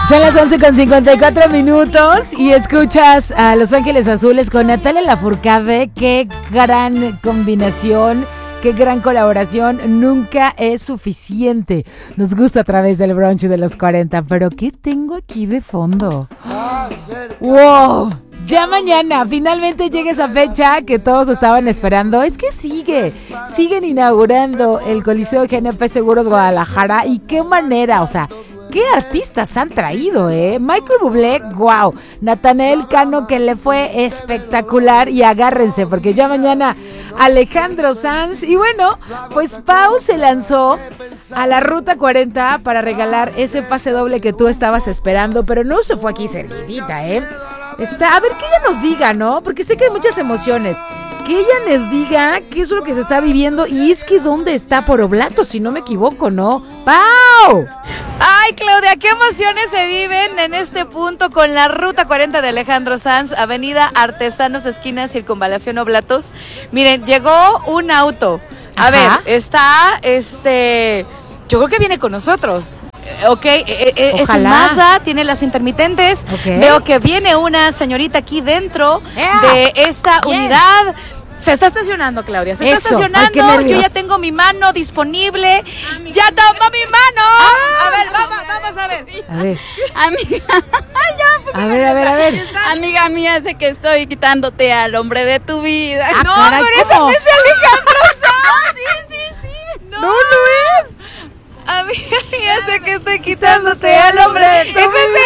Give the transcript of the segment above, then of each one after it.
Son las 11:54 y escuchas a Los Ángeles Azules con Natalia Lafourcade. Qué gran combinación, qué gran colaboración. Nunca es suficiente. Nos gusta a través del brunch de los 40. Pero ¿qué tengo aquí de fondo? ¡Wow! Ya mañana finalmente llega esa fecha que todos estaban esperando. Es que siguen inaugurando el Coliseo GNP Seguros Guadalajara. Y qué manera, o sea, qué artistas han traído, Michael Bublé, wow. Natanael Cano, que le fue espectacular. Y agárrense, porque ya mañana Alejandro Sanz. Y bueno, pues Pau se lanzó a la Ruta 40 para regalar ese pase doble que tú estabas esperando. Pero no se fue aquí cerquitita, a ver, que ella nos diga, ¿no? Porque sé que hay muchas emociones. Que ella les diga qué es lo que se está viviendo. Y es que ¿dónde está? Por Oblatos, si no me equivoco, ¿no? ¡Pau! Ay, Claudia, qué emociones se viven en este punto con la Ruta 40 de Alejandro Sanz, Avenida Artesanos, esquina Circunvalación Oblatos. Miren, llegó un auto. A ver, está, yo creo que viene con nosotros. Ok, es un Mazda, tiene las intermitentes. Okay. Veo que viene una señorita aquí dentro de esta unidad. Se está estacionando, Claudia, está estacionando. Yo ya tengo mi mano disponible. ¡Ya tomó mi mano! A ver, vamos a ver. A ver. Amiga. A ver. Amiga mía, sé que estoy quitándote al hombre de tu vida. No, caray, pero ese no es Alejandro Sanz. Sí. No es. Amiga mía, sé que estoy quitándote al hombre de tu vida.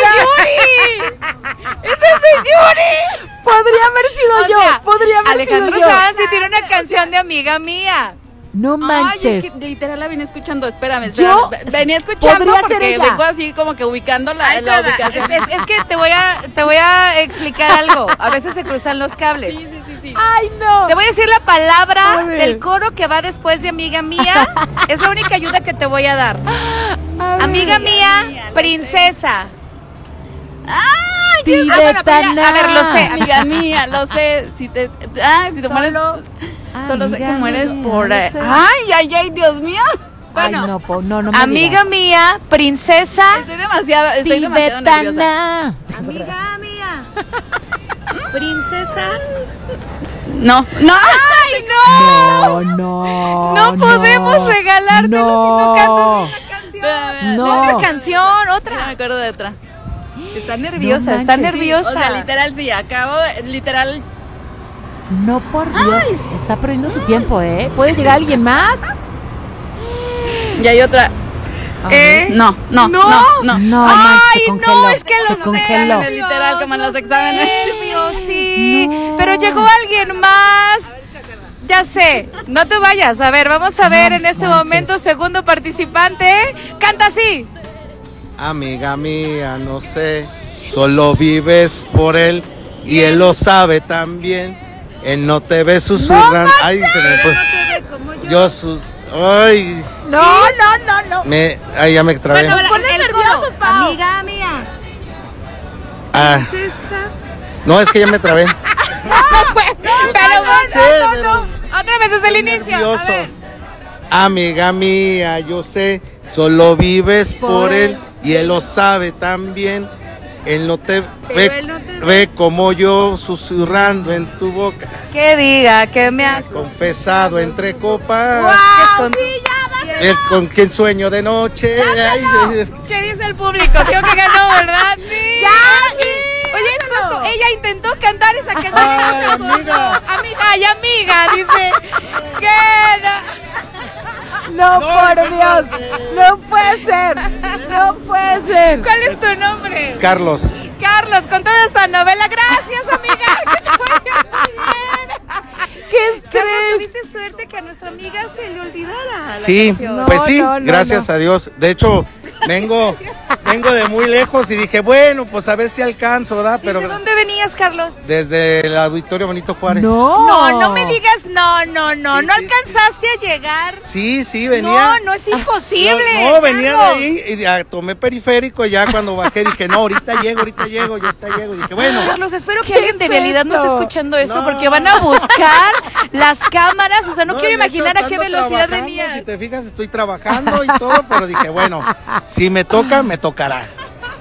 ¡Ese es el Yuri! Podría haber sido yo. Alejandro Sanz sí tiene una canción de Amiga Mía. No manches. Ay, es que literal la vine escuchando. Espérame. Venía escuchando porque vengo así como que ubicando la ubicación. Es que te voy a explicar algo. A veces se cruzan los cables. Sí. Ay, no. Te voy a decir la palabra del coro que va después de Amiga Mía. Es la única ayuda que te voy a dar. Amiga Mía, princesa. ¡Ay, tibetana! A ver, lo sé. Amiga mía, lo sé. Si te mueres... Solo sé que mueres por... No sé. Ay, Dios mío. Bueno, no me amiga digas. mía, princesa. Estoy demasiado tibetana. Amiga mía, princesa. No. ¡Ay, no! No podemos regalártelo si no cantas una canción. No. Otra canción, otra. No me acuerdo de otra. Está nerviosa, No está manches. nerviosa. Sí, o sea, literal, sí, literal. No, por Dios, está perdiendo su tiempo, ¿Puede llegar alguien más? Y hay otra. No. No, Ay, se congeló, no, es que se los congeló. nervios, Literal, como en los exámenes. nervios, sí. No. Pero llegó alguien más. Ya sé, no te vayas. A ver, vamos a ver en este momento, segundo participante. Canta así. Amiga mía, no sé, solo vives por él y él lo sabe también. Él no te ve susurrando. Ay, se me fue. Ay. No. Ay, ya me trabé. Bueno, Nos ponen nerviosos, Pau. Amiga mía. Princesa. No, es que ya me trabé. Pero otra vez desde el inicio. Nervioso. Amiga mía, yo sé, solo vives por él y él lo sabe también. Él no te ve como yo susurrando en tu boca. Que diga que me ha Confesado entre copas. ¡Wow! Sí, ya Con quien sueño de noche. ¿Qué dice el público? Creo que ganó, ¿verdad? Sí. sí. Oye, es justo, ella intentó cantar esa canción. Ay, amiga. Amiga, dice que No, por Dios, no puede ser. ¿Cuál es tu nombre? Carlos. Carlos, con toda esta novela. Gracias, amiga. Que te vaya muy bien. ¡Qué estrés! Tuviste suerte que a nuestra amiga se le olvidara. Sí, La pues sí, No, gracias a Dios. De hecho, vengo de muy lejos y dije, bueno, pues a ver si alcanzo, ¿verdad? Pero ¿de dónde venías, Carlos? Desde el Auditorio Benito Juárez. No me digas, no alcanzaste a llegar. Sí, venía. No es imposible. No, venía de ahí y ya tomé periférico. Ya cuando bajé dije, no, ahorita llego. Y dije, bueno. Carlos, espero que alguien de Vialidad no esté escuchando esto porque van a buscar las cámaras. O sea, no quiero imaginar a qué velocidad venías. Si te fijas, estoy trabajando y todo, pero dije, bueno, si me toca, me tocará.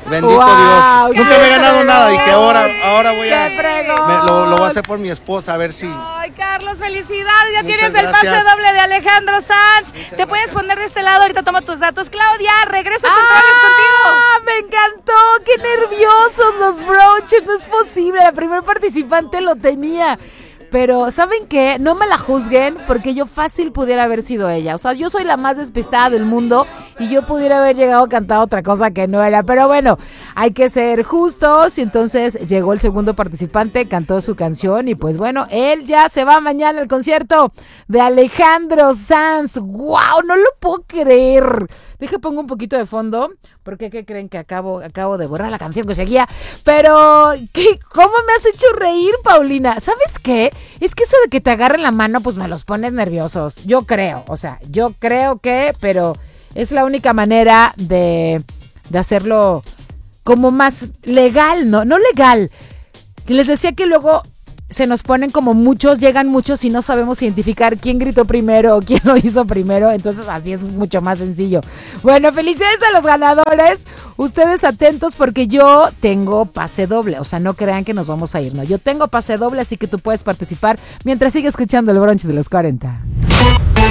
Bendito Dios. Nunca me he ganado nada. Dije, ahora voy a... Lo voy a hacer por mi esposa, a ver si... Ay, Carlos, felicidades. Ya tienes el pase doble de Alejandro Sanz. Te puedes poner de este lado. Ahorita toma tus datos. Claudia, regreso controles contigo. Me encantó. Qué nerviosos los broches. No es posible. La primera participante lo tenía. Pero, ¿saben qué? No me la juzguen porque yo fácil pudiera haber sido ella. O sea, yo soy la más despistada del mundo y yo pudiera haber llegado a cantar otra cosa que no era. Pero bueno, hay que ser justos. Y entonces llegó el segundo participante, cantó su canción y pues bueno, él ya se va mañana al concierto de Alejandro Sanz. ¡Wow! No lo puedo creer. Pongo un poquito de fondo porque ¿qué creen? Que acabo de borrar la canción que seguía. Pero, ¿cómo me has hecho reír, Paulina? ¿Sabes qué? Es que eso de que te agarren la mano, pues me los pones nerviosos. Yo creo que, pero es la única manera de hacerlo como más legal, ¿no? No legal. Les decía que luego se nos ponen como muchos, llegan muchos y no sabemos identificar quién gritó primero o quién lo hizo primero, entonces así es mucho más sencillo. Bueno, felicidades a los ganadores, ustedes atentos porque yo tengo pase doble, o sea, no crean que nos vamos a ir, no, yo tengo pase doble, así que tú puedes participar mientras sigue escuchando el brunch de los 40.